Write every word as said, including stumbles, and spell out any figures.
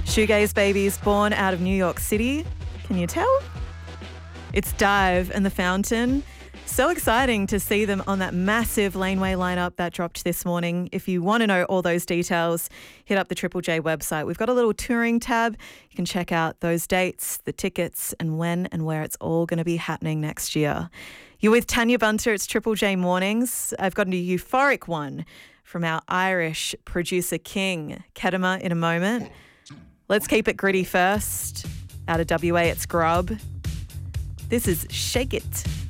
Shoegaze babies born out of New York City. Can you tell? It's Dive and The Fountain. So exciting to see them on that massive laneway lineup that dropped this morning. If you want to know all those details, hit up the Triple J website. We've got a little touring tab. You can check out those dates, the tickets, and when and where it's all going to be happening next year. You're with Tanya Bunter. It's Triple J Mornings. I've got a euphoric one from our Irish producer king, Kedema, in a moment. Let's keep it gritty first. Out of W A, it's Grub. This is Shake It.